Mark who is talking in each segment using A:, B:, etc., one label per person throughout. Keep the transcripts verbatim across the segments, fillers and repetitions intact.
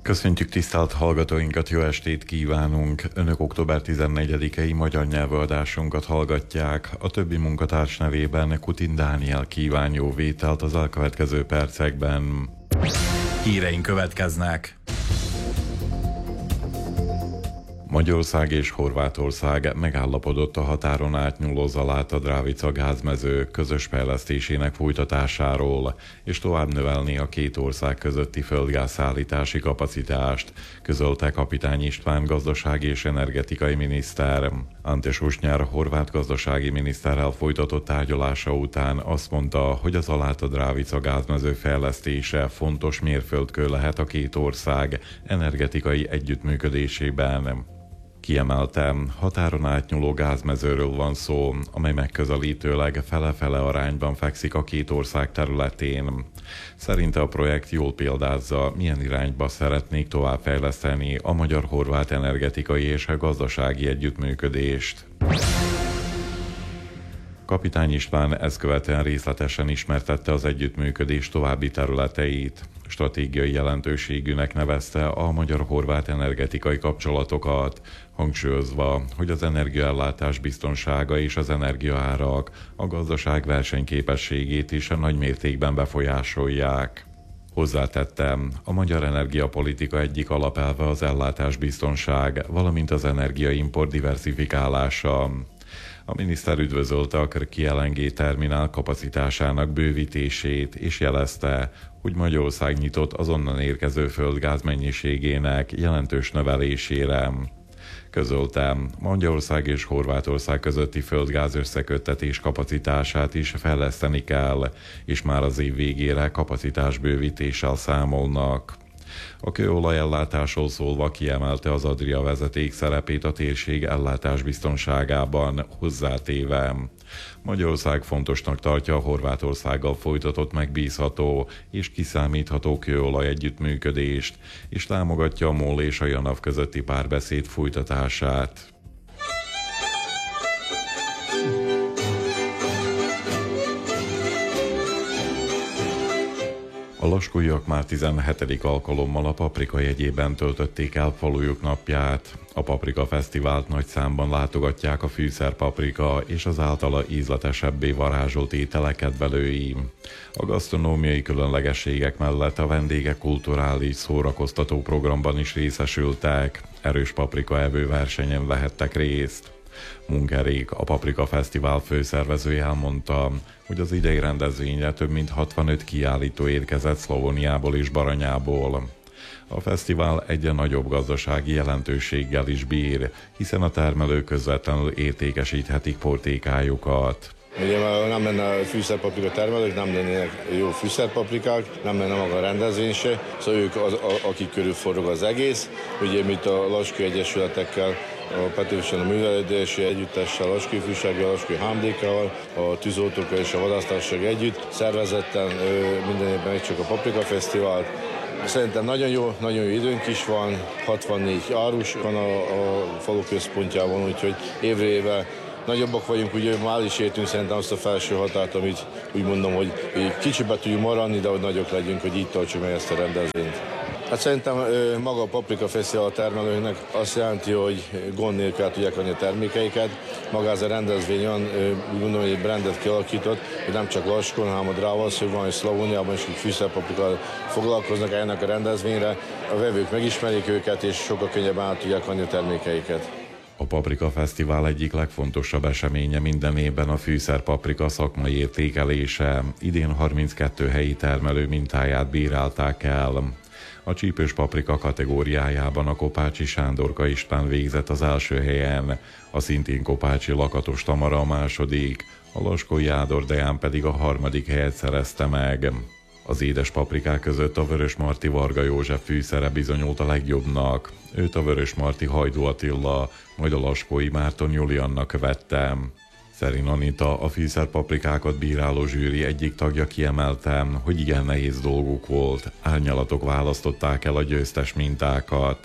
A: Köszöntjük tisztelt hallgatóinkat, jó estét kívánunk! Önök október tizennegyedikei magyar nyelvű adásunkat hallgatják. A többi munkatárs nevében Kutin Dániel kíván jó vételt az elkövetkező percekben.
B: Híreink következnek.
A: Magyarország és Horvátország megállapodott a határon átnyúló Zaláta-Drávica gázmező közös fejlesztésének folytatásáról, és tovább növelni a két ország közötti földgázszállítási kapacitást, közölte Kapitány István gazdasági és energetikai miniszter. Ante Susnyár horvát gazdasági miniszterrel folytatott tárgyalása után azt mondta, hogy a Zaláta-Drávica gázmező fejlesztése fontos mérföldkő lehet a két ország energetikai együttműködésében. Kiemeltem, határon átnyúló gázmezőről van szó, amely megközelítőleg fele-fele arányban fekszik a két ország területén. Szerinte a projekt jól példázza, milyen irányba szeretnék továbbfejleszteni a magyar-horvát energetikai és gazdasági együttműködést. Kapitány István ezt követően részletesen ismertette az együttműködés további területeit. Stratégiai jelentőségűnek nevezte a magyar-horvát energetikai kapcsolatokat, hangsúlyozva, hogy az energiaellátás biztonsága és az energiaárak a gazdaság versenyképességét is nagy mértékben befolyásolják. Hozzátettem, a magyar energiapolitika egyik alapelve az ellátásbiztonság, valamint az energiaimport diversifikálása. A miniszter üdvözölte a Krki el en gé terminál kapacitásának bővítését, és jelezte, hogy Magyarország nyitott az onnan érkező földgáz mennyiségének jelentős növelésére. Közöltem, Magyarország és Horvátország közötti földgáz összeköttetés kapacitását is fejleszteni kell, és már az év végére kapacitásbővítéssel számolnak. A kőolajellátásról szólva kiemelte az Adria vezeték szerepét a térség ellátás biztonságában, hozzátéve. Magyarország fontosnak tartja a Horvátországgal folytatott megbízható és kiszámítható kőolaj együttműködést, és támogatja a MOL és a JANAF közötti párbeszéd folytatását. A laskóiak már tizenhetedik alkalommal a paprika jegyében töltötték el falujuk napját. A Paprika Fesztivált nagy számban látogatják a fűszerpaprika és az általa ízletesebbé varázsolt ételek kedvelői. A gasztronómiai különlegességek mellett a vendégek kulturális szórakoztató programban is részesültek, erős paprikaevő versenyen vehettek részt. Munkerék, a Paprika Fesztivál főszervezője elmondta, hogy az idei rendezvényre több mint hatvanöt kiállító érkezett Szlovóniából és Baranyából. A fesztivál egyre nagyobb gazdasági jelentőséggel is bír, hiszen a termelők közvetlenül értékesíthetik portékájukat.
C: Ugye már nem lenne fűszerpaprika termelők, nem lennének jó fűszerpaprikák, nem lenne maga a rendezvény se, szóval ők az, a, akik körül forog az egész. Ugye mit a Laskói Egyesületekkel, a Petőfisen a Művelődési Együttessel, a Laskói Fűsági, a Laskói há em dé ká-val, a tűzoltókkal és a vadásztársaság együtt szervezetten minden évben egy csak a Paprika Fesztivált. Szerintem nagyon jó, nagyon jó időnk is van, hatvannégy árus van a, a falu központjában, úgyhogy évre évre nagyobbak vagyunk, ugye már is értünk szerintem azt a felső határt, amit úgy mondom, hogy kicsibe tudjuk maradni, de hogy nagyok legyünk, hogy így tartsuk meg ezt a rendezvényt. Hát szerintem maga a Paprika Fesztivál termelőknek azt jelenti, hogy gond nélkül el tudják adni a termékeiket. Maga ez a rendezvény olyan, úgy gondolom, hogy egy brandet kialakított, hogy nem csak Laskón, hanem a Drávalszögben és Szlavóniában is fűszerpaprikával foglalkoznak ennek a rendezvényre. A vevők megismerik őket, és sokkal könnyebben el tudják adni a termékeiket.
A: A Paprika Fesztivál egyik legfontosabb eseménye minden évben a fűszerpaprika szakmai értékelése. Idén harminckettő helyi termelő mintáját bírálták el. A csípős paprika kategóriájában a Kopácsi Sándorka István végzett az első helyen, a szintén kopácsi Lakatos Tamara a második, a Laskói Ádor Deán pedig a harmadik helyet szerezte meg. Az édes paprikák között a vörösmarty Varga József fűszere bizonyult a legjobbnak. Őt a vörösmarty Hajdú Attila, majd a laskói Márton Julianna követte. Szerin Anita, a fűszerpaprikákat bíráló zsűri egyik tagja kiemelte, hogy igen nehéz dolguk volt, árnyalatok választották el a győztes mintákat.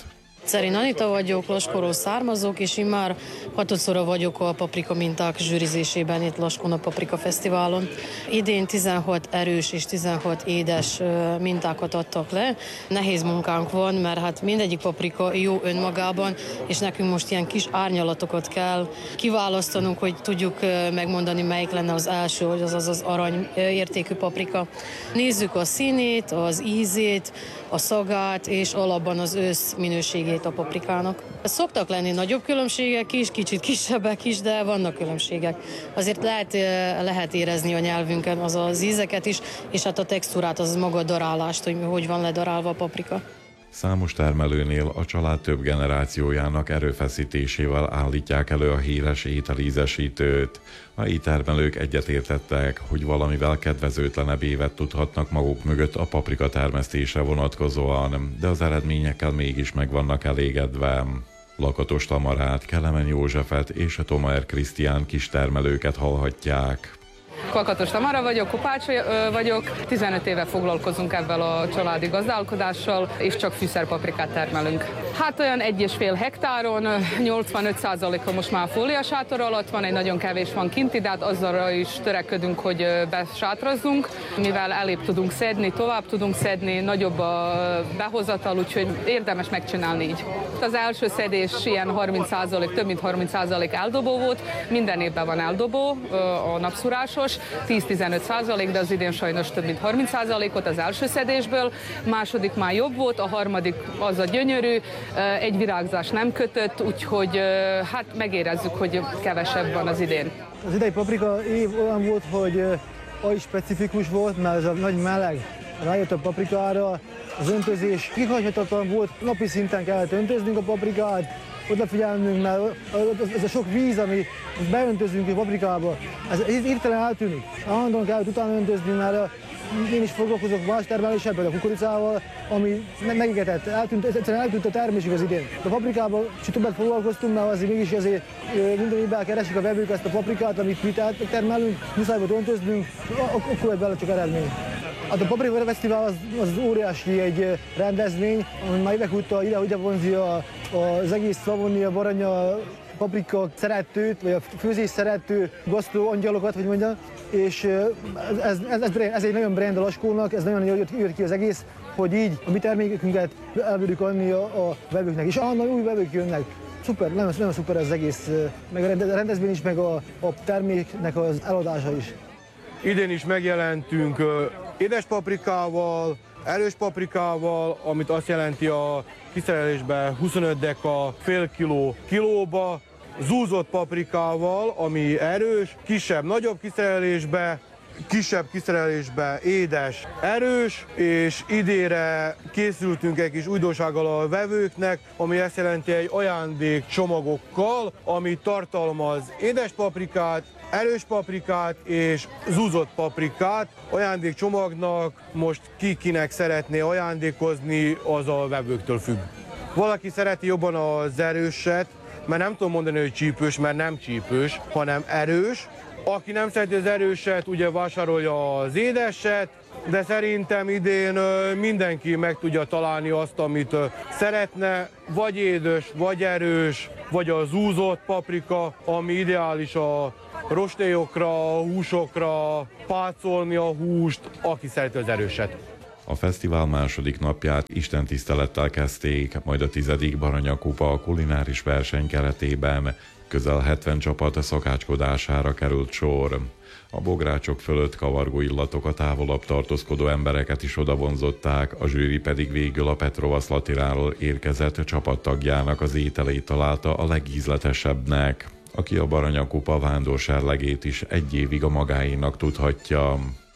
D: Szerén Anita vagyok, Laskóról származok, és én már hatodszorra vagyok a paprika minták zsűrizésében itt Laskón a Paprika Fesztiválon. Idén tizenhat erős és tizenhat édes mintákat adtak le. Nehéz munkánk van, mert hát mindegyik paprika jó önmagában, és nekünk most ilyen kis árnyalatokat kell kiválasztanunk, hogy tudjuk megmondani, melyik lenne az első, hogy az az, az arany értékű paprika. Nézzük a színét, az ízét, a szagát, és alapban az ősz minőségét a paprikának. Szoktak lenni nagyobb különbségek is, kicsit kisebbek is, de vannak különbségek. Azért lehet, lehet érezni a nyelvünkön az az ízeket is, és hát a textúrát, az maga a darálást, hogy hogy van ledarálva a paprika.
A: Számos termelőnél a család több generációjának erőfeszítésével állítják elő a híres ételízesítőt. A termelők egyetértettek, hogy valamivel kedvezőtlenebb évet tudhatnak maguk mögött a paprika termesztésre vonatkozóan, de az eredményekkel mégis meg vannak elégedve. Lakatos Tamarát, Kelemen Józsefet és a Tomaer Krisztián kistermelőket hallhatják.
E: Lakatos Tamara vagyok, Kopács vagyok, tizenöt éve foglalkozunk ebben a családi gazdálkodással, és csak fűszerpaprikát termelünk. Hát olyan egy és fél hektáron, nyolcvanöt százaléka most már fóliasátor alatt van, egy nagyon kevés van kinti, de hát azzal is törekedünk, hogy besátrazzunk, mivel elébb tudunk szedni, tovább tudunk szedni, nagyobb a behozatal, úgyhogy érdemes megcsinálni így. Az első szedés ilyen harminc százalék, több mint harminc százalék eldobó volt, minden évben van eldobó, a napszurásos, tíz-tizenöt százalék, de az idén sajnos több mint harminc százalékot az első szedésből, második már jobb volt, a harmadik az a gyönyörű, egy virágzás nem kötött, úgyhogy hát megérezzük, hogy kevesebb van az idén.
F: Az idei paprika év olyan volt, hogy oly specifikus volt, mert ez a nagy meleg rájött a paprikára, az öntözés kihagyhatatlan volt, napi szinten kellett öntöznünk a paprikát, odafigyelnünk, mert ez a sok víz, ami beöntözünk a paprikába, ez hirtelen eltűnik. Állandóan kell utána öntözni, mert én is foglalkozok más termeléssel, például a kukoricával, ami megégetett, eltűnt, egyszerűen eltűnt a termésük az idén. A paprikával többet foglalkoztunk, mert azért mégis azért minden évben keresik a vevők ezt a paprikát, amit mi termelünk, muszáj volt öntöznünk, akkor egy bele csak eredmény. Hát a Paprika Fesztivál az, az óriási egy rendezvény, ami már évek óta ide, ide vonzi a, az egész Szlavónia, Baranya, paprika szeretőt, vagy a főzés szerető gasztró angyalokat, hogy mondjam, és ez, ez, ez, ez egy nagyon brand a Laskónak, ez nagyon jött, jött ki az egész, hogy így a mi termékünket elbírjuk adni a, a vevőknek, és állandóan új vevők jönnek. Szuper, nagyon, nagyon szuper ez az egész, meg a rendezvény is, meg a, a terméknek az eladása is.
G: Idén is megjelentünk édes paprikával, erős paprikával, amit azt jelenti a kiszerelésben huszonöt deka, fél kiló kilóba, zúzott paprikával, ami erős, kisebb, nagyobb kiszerelésbe, kisebb kiszerelésbe édes, erős, és idére készültünk egy kis újdonsággal a vevőknek, ami azt jelenti egy ajándék csomagokkal, ami tartalmaz édes paprikát, erős paprikát és zúzott paprikát. Ajándékcsomagnak most ki kinek szeretné ajándékozni, az a vevőktől függ. Valaki szereti jobban az erőset, mert nem tudom mondani, hogy csípős, mert nem csípős, hanem erős. Aki nem szereti az erőset, ugye vásárolja az édeset, de szerintem idén mindenki meg tudja találni azt, amit szeretne, vagy édes, vagy erős, vagy a zúzott paprika, ami ideális a rostélyokra, a húsokra, pácolni a húst, aki szereti az erőset.
A: A fesztivál második napját istentisztelettel kezdték, majd a tizedik Baranya Kupa a kulináris verseny keretében közel hetven csapat a szakácskodására került sor. A bográcsok fölött kavargó illatok a távolabb tartózkodó embereket is odavonzották, a zsűri pedig végül a Petrovasz Latináról érkezett csapattagjának az ételét találta a legízletesebbnek, aki a Baranya Kupa vándorserlegét is egy évig a magáénak tudhatja.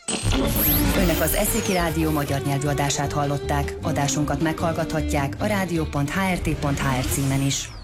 H: Önök az Eszéki Rádió magyar nyelvű adását hallották. Adásunkat meghallgathatják a rádió pont há er té pont há er címen is.